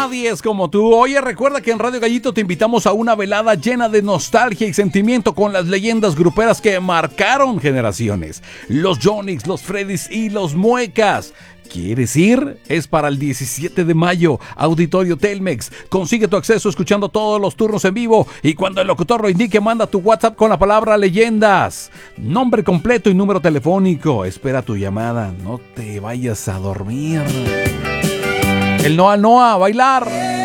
nadie es como tú. Oye, recuerda que en Radio Gallito te invitamos a una velada llena de nostalgia y sentimiento con las leyendas gruperas que marcaron generaciones. Los Jonix, los Freddys y los Muecas. ¿Quieres ir? Es para el 17 de mayo, Auditorio Telmex. Consigue tu acceso escuchando todos los turnos en vivo y cuando el locutor lo indique, manda tu WhatsApp con la palabra leyendas. Nombre completo y número telefónico. Espera tu llamada. No te vayas a dormir. El Noa Noa a bailar.